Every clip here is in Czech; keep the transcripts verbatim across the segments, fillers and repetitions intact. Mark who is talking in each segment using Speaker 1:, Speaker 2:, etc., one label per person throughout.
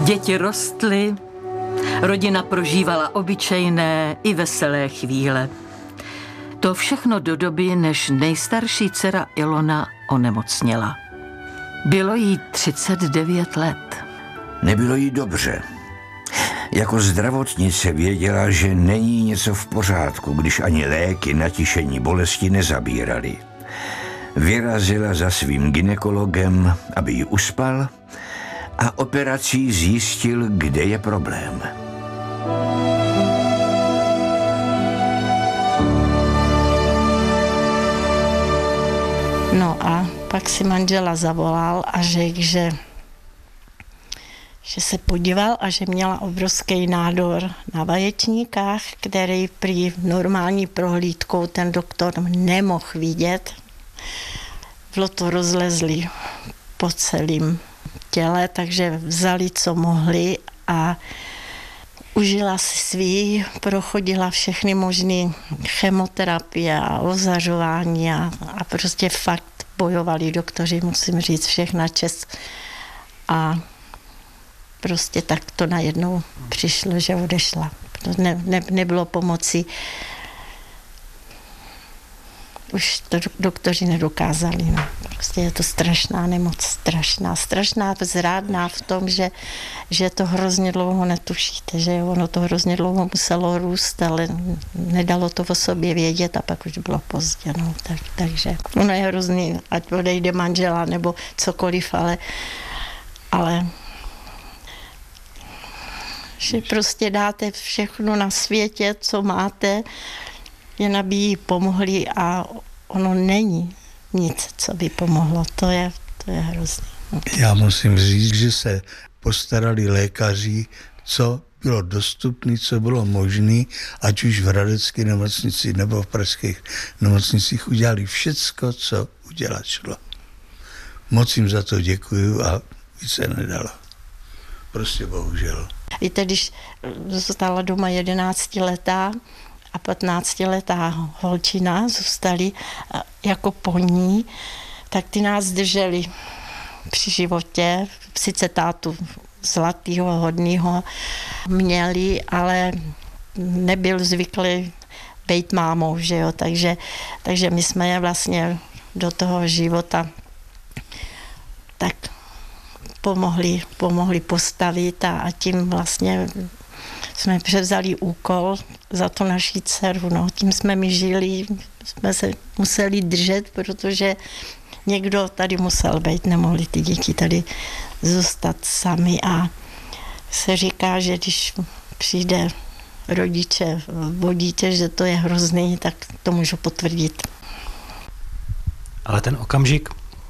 Speaker 1: Děti rostly, rodina prožívala obyčejné i veselé chvíle. To všechno do doby, než nejstarší dcera Ilona onemocněla. Bylo jí třicet devět let.
Speaker 2: Nebylo jí dobře. Jako zdravotnice věděla, že není něco v pořádku, když ani léky na tišení bolesti nezabírali. Vyrazila za svým gynekologem, aby ji uspal, a operací zjistil, kde je problém.
Speaker 3: No a pak si manžela zavolal a řekl, že, že se podíval a že měla obrovský nádor na vaječníkách, který prý normální prohlídkou ten doktor nemohl vidět. Bylo to rozlezlý po celém těle, takže vzali, co mohli, a užila si svý, prochodila všechny možné chemoterapie a ozařování a, a prostě fakt bojovali doktoři, musím říct, všechna čest. A prostě tak to najednou přišlo, že odešla. Ne, ne, nebylo pomoci. Už to doktoři nedokázali. No. Prostě je to strašná nemoc, strašná, strašná, zrádná v tom, že, že to hrozně dlouho netušíte, že ono to hrozně dlouho muselo růst, ale nedalo to o sobě vědět a pak už bylo pozdě. No. Tak, takže ono je hrozný, ať odejde manžela nebo cokoliv, ale, ale že prostě dáte všechno na světě, co máte, jen aby jí pomohli, a ono není nic, co by pomohlo. To je, to je hrozný.
Speaker 4: Já musím říct, že se postarali lékaři, co bylo dostupné, co bylo možné, ať už v hradecké nemocnici nebo v pražských nemocnicích, udělali všecko, co udělat šlo. Moc jim za to děkuju a více nedalo. Prostě bohužel.
Speaker 3: Víte, když zůstala doma jedenáctiletá a patnáctiletá holčina zůstali jako po ní, tak ty nás drželi při životě. Sice tátu zlatýho, hodnýho měli, ale nebyl zvyklý být mámou, že jo, takže, takže my jsme je vlastně do toho života tak pomohli, pomohli postavit a, a tím vlastně jsme převzali úkol za to naší dceru. No. Tím jsme my žili, jsme se museli držet, protože někdo tady musel být, nemohli ty děti tady zůstat sami, a se říká, že když přijde rodiče o dítě, že to je hrozný, tak to můžu potvrdit.
Speaker 5: Ale ten okamžik,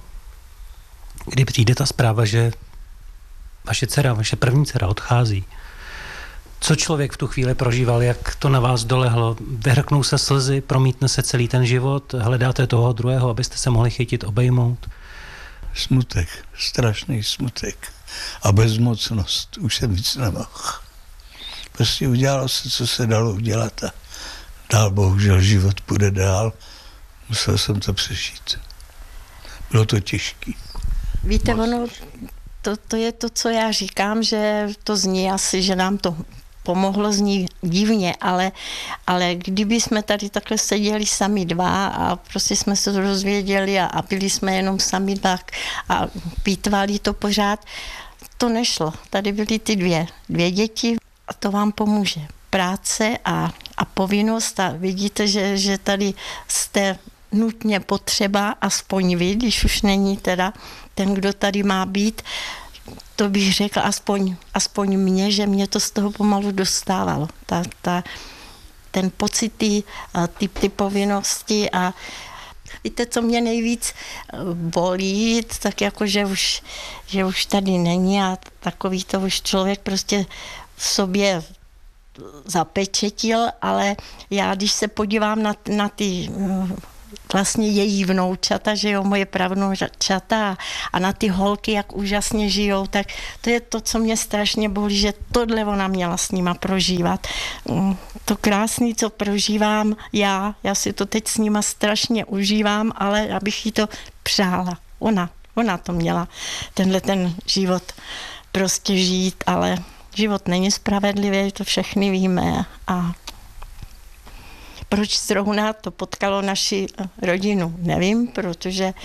Speaker 5: kdy přijde ta zpráva, že vaše dcera, vaše první dcera odchází, co člověk v tu chvíli prožíval, jak to na vás dolehlo? Vyhrknou se slzy, promítne se celý ten život, hledáte toho druhého, abyste se mohli chytit, obejmout?
Speaker 4: Smutek, strašný smutek a bezmocnost, už jsem víc nemohl. Prostě udělalo se, co se dalo udělat, a dál bohužel život půjde dál. Musel jsem to přežít. Bylo to těžký.
Speaker 3: Víte, ono, to, to je to, co já říkám, že to zní asi, že nám to pomohlo, zní divně, ale, ale kdyby jsme tady takhle seděli sami dva a prostě jsme se to dozvěděli a, a byli jsme jenom sami dva a pítvali to pořád, to nešlo. Tady byly ty dvě, dvě děti a to vám pomůže. Práce a, a povinnost, a vidíte, že, že tady jste nutně potřeba, aspoň vy, když už není teda ten, kdo tady má být, to bych řekla aspoň, aspoň mě, že mě to z toho pomalu dostávalo. Ta, ta, ten pocit, ty, ty, ty povinnosti, a víte, co mě nejvíc bolí, tak jako, že už, že už tady není, a takový to už člověk prostě v sobě zapečetil, ale já, když se podívám na, na ty vlastně její vnoučata, že jo, moje pravnoučata, a na ty holky, jak úžasně žijou, tak to je to, co mě strašně bolí, že tohle ona měla s nima prožívat. To krásné, co prožívám já, já si to teď s nima strašně užívám, ale abych jí to přála. Ona, ona to měla, tenhle ten život prostě žít, ale život není spravedlivý, to všechny víme. A proč zrovna to potkalo naši rodinu, nevím, protože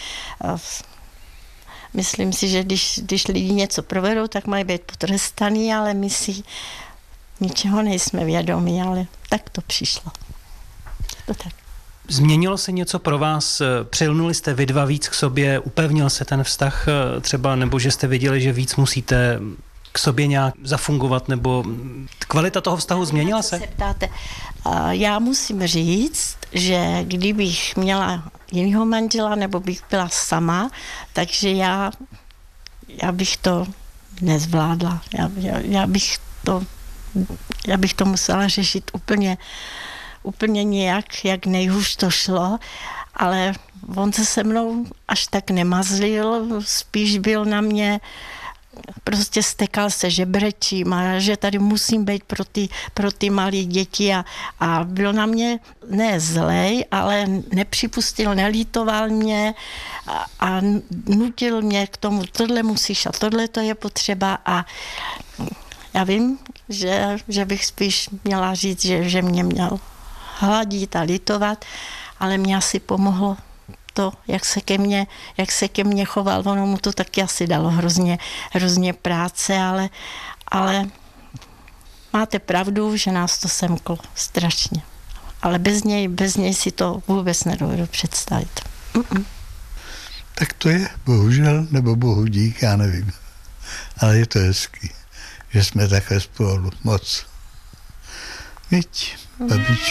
Speaker 3: myslím si, že když, když lidi něco provedou, tak mají být potrestaný, ale my si ničeho nejsme vědomí, ale tak to přišlo. To tak.
Speaker 5: Změnilo se něco pro vás? Přilnuli jste vy dva víc k sobě? Upevnil se ten vztah třeba? Nebo že jste viděli, že víc musíte k sobě nějak zafungovat? Nebo kvalita toho vztahu změnila se?
Speaker 3: se ptáte. Já musím říct, že kdybych měla jinýho manžela nebo bych byla sama, takže já, já bych to nezvládla. Já, já, já, bych to, já bych to musela řešit úplně úplně nějak, jak nejhůř to šlo, ale on se se mnou až tak nemazlil, spíš byl na mě, prostě stekal se žebrečím a že tady musím být pro ty, pro ty malé děti a, a byl na mě ne zlej, ale nepřipustil, nelítoval mě a, a nutil mě k tomu, tohle musíš a tohle to je potřeba a já vím, že, že bych spíš měla říct, že, že mě měl hladit a litovat, ale mě asi pomohlo to, jak se ke mně, jak se ke mně choval. Ono mu to taky asi dalo hrozně, hrozně práce, ale, ale máte pravdu, že nás to semklo strašně. Ale bez něj, bez něj si to vůbec nedovedu představit. Mm-mm.
Speaker 4: Tak to je, bohužel, nebo bohu dík, já nevím. Ale je to hezký, že jsme takhle spolu moc. Viď, babička.